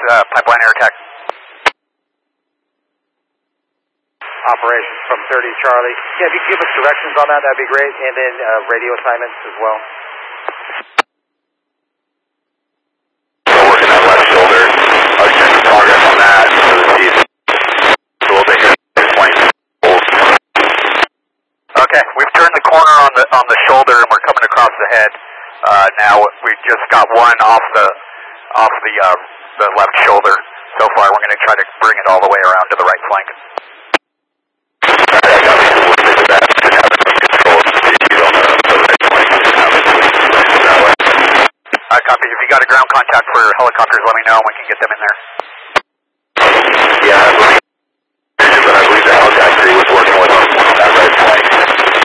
pipeline air attack. Operations from 30 Charlie. Yeah, if you could give us directions on that, that'd be great. And then radio assignments as well. So working on left shoulder. I'll check the progress on that. So the teeth. So we'll take this point. Okay, we've turned the corner on the shoulder and we're coming across the head. Now we just got one off the left shoulder. So far, we're going to try to bring it all the way around to the right flank. Copy. If you got a ground contact for helicopters, let me know and we can get them in there. Yeah, but I believe the helicopter was